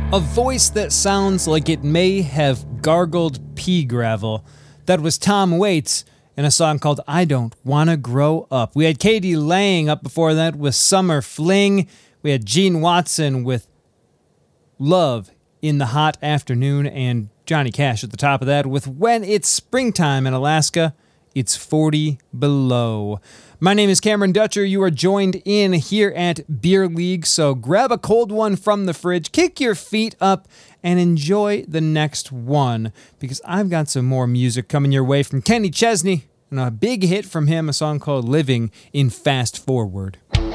A voice that sounds like it may have gargled pea gravel. That was Tom Waits in a song called I Don't Wanna Grow Up. We had Katie Lang up before that with Summer Fling. We had Gene Watson with Love in the Hot Afternoon, and Johnny Cash at the top of that with When It's Springtime in Alaska, It's 40 Below. My name is Cameron Dutcher. You are joined in here at Beer League, so grab a cold one from the fridge, kick your feet up, and enjoy the next one, because I've got some more music coming your way from Kenny Chesney, and a big hit from him, a song called Living in Fast Forward.